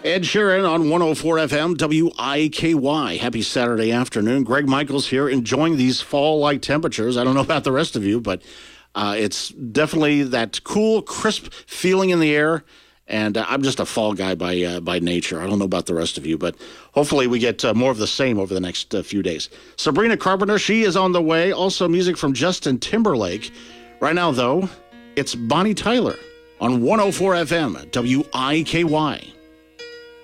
Ed Sheeran on 104 FM WIKY. Happy Saturday afternoon. Greg Michaels here, enjoying these fall-like temperatures. I don't know about the rest of you, but it's definitely that cool, crisp feeling in the air. And I'm just a fall guy by nature. I don't know about the rest of you, but hopefully we get more of the same over the next few days. Sabrina Carpenter, she is on the way. Also music from Justin Timberlake. Right now, though, it's Bonnie Tyler on 104 FM WIKY.